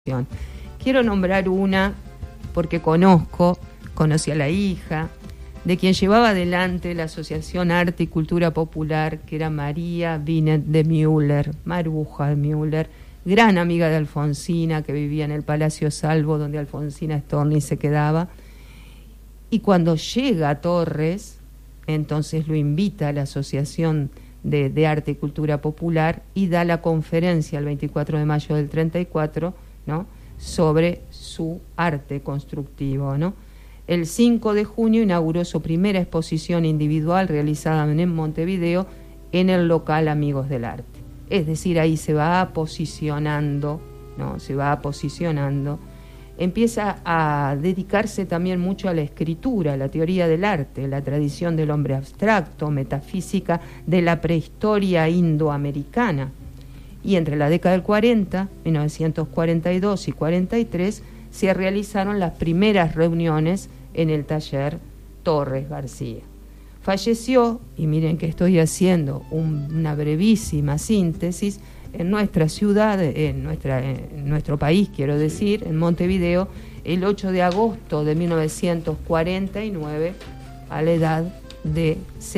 Quiero nombrar una porque conocí a la hija de quien llevaba adelante la Asociación Arte y Cultura Popular, que era María Binet de Müller, Maruja de Müller, gran amiga de Alfonsina, que vivía en el Palacio Salvo, donde Alfonsina Storni se quedaba. Y cuando llega a Torres, entonces lo invita a la Asociación de Arte y Cultura Popular y da la conferencia el 24 de mayo del 34, ¿no?, sobre su arte constructivo, ¿no? El 5 de junio inauguró su primera exposición individual realizada en Montevideo en el local Amigos del Arte. Es decir, ahí se va posicionando, ¿no? Se va posicionando. Empieza a dedicarse también mucho a la escritura, a la teoría del arte, la tradición del hombre abstracto, metafísica de la prehistoria indoamericana. Y entre la década del 40, 1942 y 43, se realizaron las primeras reuniones en el taller Torres García. Falleció, y miren que estoy haciendo una brevísima síntesis, en nuestra ciudad, en nuestro país, quiero decir, en Montevideo, el 8 de agosto de 1949, a la edad de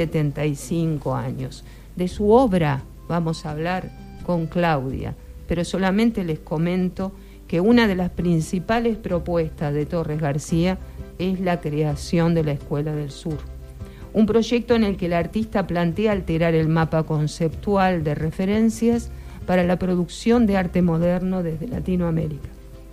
75 años. De su obra vamos a hablar con Claudia, pero solamente les comento que una de las principales propuestas de Torres García es la creación de la Escuela del Sur, un proyecto en el que el artista plantea alterar el mapa conceptual de referencias para la producción de arte moderno desde Latinoamérica.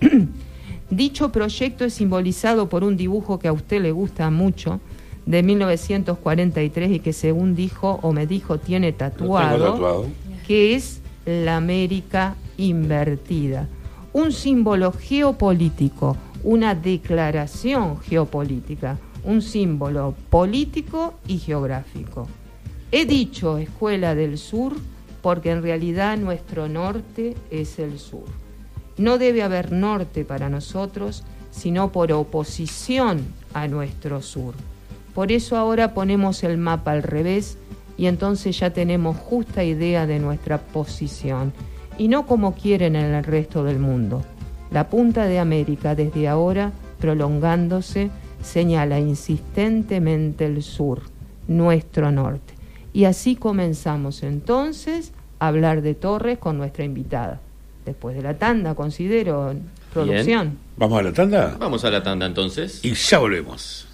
Dicho proyecto es simbolizado por un dibujo que a usted le gusta mucho, de 1943, y que según dijo o me dijo tiene tatuado, que es la América invertida, un símbolo geopolítico, una declaración geopolítica, un símbolo político y geográfico. He dicho Escuela del Sur porque en realidad nuestro norte es el sur. No debe haber norte para nosotros, sino por oposición a nuestro sur. Por eso ahora ponemos el mapa al revés y entonces ya tenemos justa idea de nuestra posición, y no como quieren en el resto del mundo. La punta de América, desde ahora, prolongándose, señala insistentemente el sur, nuestro norte. Y así comenzamos entonces a hablar de Torres con nuestra invitada. Después de la tanda, considero, producción. Bien. ¿Vamos a la tanda? Vamos a la tanda entonces. Y ya volvemos.